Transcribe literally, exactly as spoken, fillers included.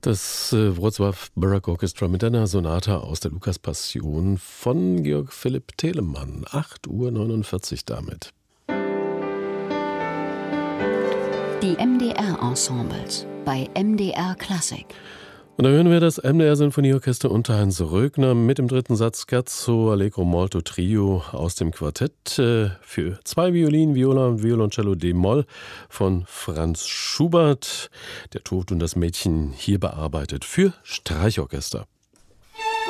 Das äh, Wrocław Baroque Orchestra mit einer Sonate aus der Lukas-Passion von Georg Philipp Telemann. acht Uhr neunundvierzig damit. Die M D R-Ensembles bei M D R Klassik. Und da hören wir das M D R-Sinfonieorchester unter Heinz Rögner mit dem dritten Satz Scherzo Allegro Molto Trio aus dem Quartett äh, für zwei Violinen, Viola und Violoncello d-Moll von Franz Schubert. Der Tod und das Mädchen hier bearbeitet für Streichorchester.